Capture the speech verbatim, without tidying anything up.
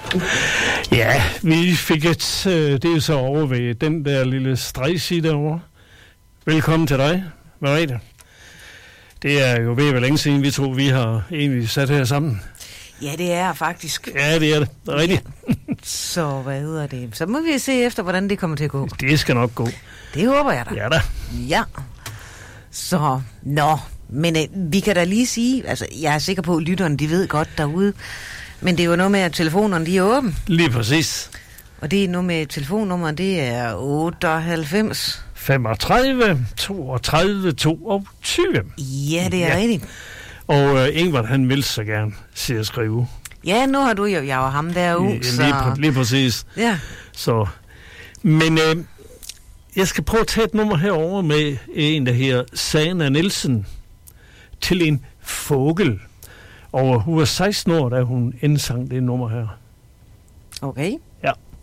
Ja, vi fik et, øh, det er så over ved den der lille stregside derovre. Velkommen til dig, Merete. Det er jo ved, hvor længe siden vi to, vi har egentlig sat her sammen. Ja, det er faktisk. Ja, det er det. Det er rigtigt. Ja. Så hvad hedder det? Så må vi se efter, hvordan det kommer til at gå. Det skal nok gå. Det håber jeg da. Ja da. Ja. Så, nå. Men øh, vi kan da lige sige, altså jeg er sikker på, at lytterne, de ved godt derude, men det er jo noget med, at telefonerne, de er åbne. Lige præcis. Og det er noget med telefonnummeret, det er otteoghalvfems femogtredive, toogtredive, toogtyve. Ja, det er ja. rigtigt. Og øh, Ingvard, han vil så gerne se at skrive. Ja, nu har du jo, jeg var ham derude, ja, så... Lige, pr- lige præcis. Ja. Så, men øh, jeg skal prøve at tage et nummer herover med en, der her Sana Nielsen, til en fågel. Og hun var seksten år, da hun indsang det nummer her. Okay. Ja.